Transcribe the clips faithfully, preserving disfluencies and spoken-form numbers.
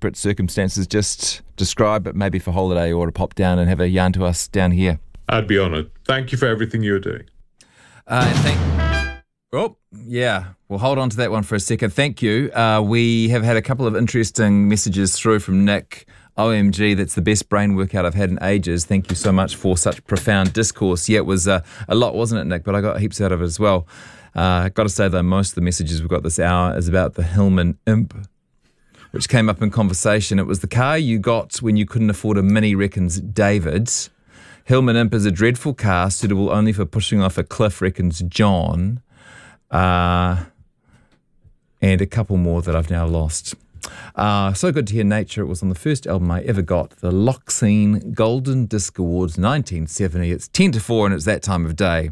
desperate circumstances just described, but maybe for holiday or to pop down and have a yarn to us down here. I'd be honoured. Thank you for everything you're doing. Uh, and thank. Oh, yeah. We'll hold on to that one for a second. Thank you. Uh, we have had a couple of interesting messages through from Nick. O M G, that's the best brain workout I've had in ages. Thank you so much for such profound discourse. Yeah, it was uh, a lot, wasn't it, Nick? But I got heaps out of it as well. Uh, got to say, though, most of the messages we've got this hour is about the Hillman Imp, which came up in conversation. It was the car you got when you couldn't afford a Mini, reckons David. Hillman Imp is a dreadful car, suitable only for pushing off a cliff, reckons John. Uh, and a couple more that I've now lost. Uh, so good to hear Nature. It was on the first album I ever got, the Loxine Golden Disc Awards nineteen seventy. It's ten to four and it's that time of day.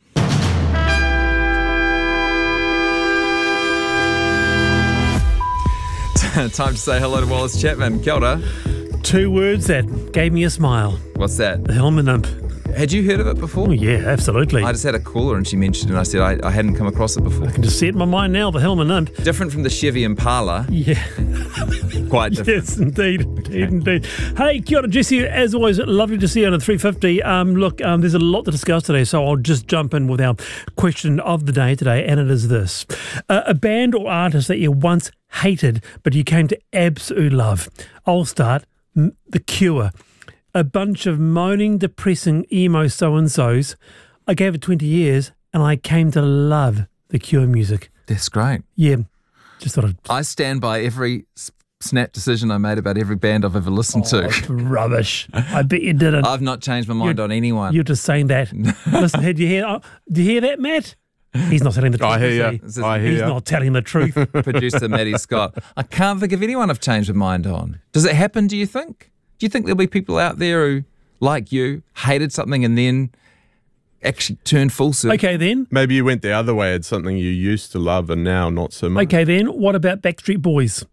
Time to say hello to Wallace Chapman. Kia ora. Two words that gave me a smile. What's that? The Hillman Imp. Had you heard of it before? Oh, yeah, absolutely. I just had a caller and she mentioned it and I said I, I hadn't come across it before. I can just see it in my mind now, the Hillman Imp. Different from the Chevy Impala. Yeah. Quite different. Yes, indeed, indeed, indeed. Hey, kia ora, Jesse. As always, lovely to see you on the three fifty. Um, look, um, there's a lot to discuss today, so I'll just jump in with our question of the day today, and it is this. Uh, a band or artist that you once hated, but you came to absolute love. I'll start. The Cure. A bunch of moaning, depressing, emo so-and-sos. I gave it twenty years, and I came to love the Cure music. That's great. Yeah, just thought I'd... I stand by every snap decision I made about every band I've ever listened oh, to. Rubbish. I bet you didn't. I've not changed my mind you're, on anyone. You're just saying that. Listen, did you hear? Oh, do you hear that, Matt? He's not telling the truth. I hear you. He's I hear He's ya. not telling the truth. Producer Maddie Scott. I can't think of anyone I've changed my mind on. Does it happen, do you think? Do you think there'll be people out there who, like you, hated something and then actually turned full circle? Okay, then. Maybe you went the other way. It's something you used to love and now not so much. Okay, then. What about Backstreet Boys?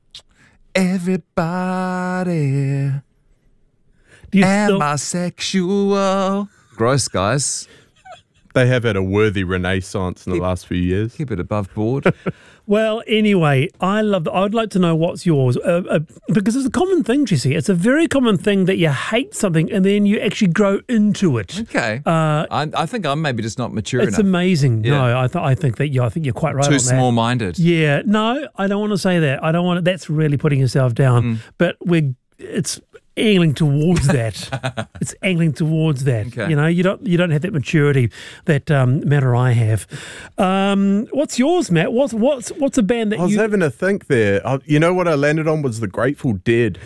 Everybody Do you am still... bisexual. Gross, guys. They have had a worthy renaissance in the Keep- last few years. Keep it above board. Well, anyway, I love that. I'd like to know what's yours. Uh, uh, because it's a common thing, Jesse. It's a very common thing that you hate something and then you actually grow into it. Okay. Uh, I, I think I'm maybe just not mature it's enough. amazing. Yeah. No, I, th- I think that yeah, I think you're quite right Too on that. small-minded. Yeah, no, I don't want to say that. I don't want to, that's really putting yourself down. Mm. But we're it's angling towards that. It's angling towards that. Okay. You know, you don't you don't have that maturity that um, Matt or I have. Um, what's yours, Matt? What's what's what's a band that I was you having a think there. I, you know what I landed on was the Grateful Dead.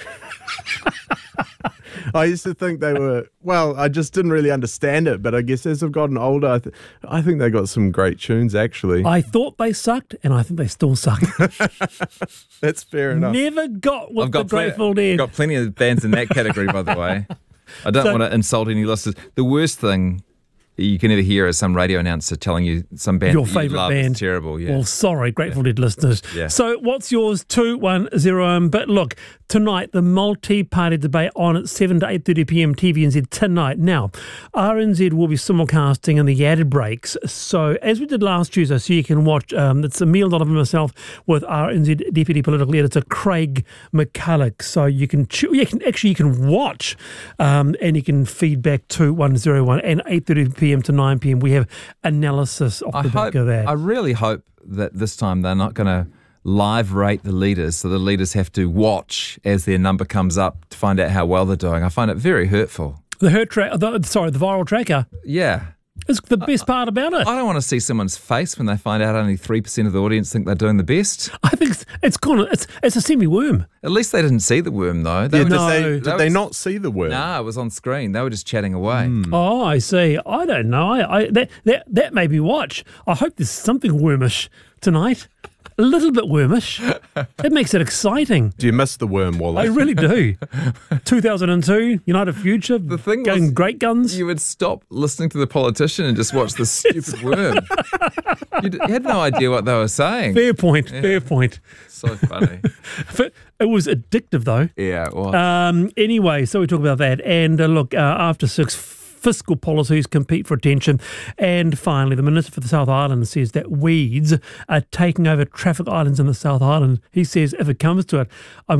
I used to think they were, well, I just didn't really understand it, but I guess as I've gotten older, I, th- I think they got some great tunes, actually. I thought they sucked, and I think they still suck. That's fair enough. Never got with I've the got, plenty, Grateful Dead. got plenty of bands in that category, by the way. I don't So- want to insult any listeners. The worst thing you can ever hear is some radio announcer telling you some band Your that you favourite love band. is terrible. Yeah. Well, sorry, Grateful Dead listeners. Yeah. So what's yours? two one zero. Um, but look, tonight, the multi-party debate on at seven to eight thirty p m T V N Z tonight. Now, R N Z will be simulcasting in the added breaks. So as we did last Tuesday, so you can watch, um, it's Emile Donovan myself with R N Z Deputy Political Editor Craig McCulloch. So you can, cho- you can actually, you can watch um, and you can feedback two one zero one and eight thirty p m to nine p m We have analysis off I the back hope, of that. I really hope that this time they're not going to live rate the leaders, so the leaders have to watch as their number comes up to find out how well they're doing. I find it very hurtful. The hurt track, the, sorry, the viral tracker Yeah. is the best part about it. I don't want to see someone's face when they find out only three percent of the audience think they're doing the best. I think it's, it's kind of it's it's a semi-worm. At least they didn't see the worm, though. They Yeah, were did just, they, No. did That they was- not see the word? Nah, it was on screen. They were just chatting away. Oh, I see. I don't know. I, I that that that made me watch. I hope there's something wormish tonight. A little bit wormish. It makes it exciting. Do you miss the worm, I Wallace? really do. two thousand two, United Future, The thing going was, great guns. You would stop listening to the politician and just watch the stupid worm. You d- you had no idea what they were saying. Fair point. Fair point. So funny. But it was addictive though. Yeah, well, Um, anyway, so we talk about that. And uh, look, uh, after six, fiscal policies compete for attention. And finally, the Minister for the South Island says that weeds are taking over traffic islands in the South Island. He says if it comes to it, I'm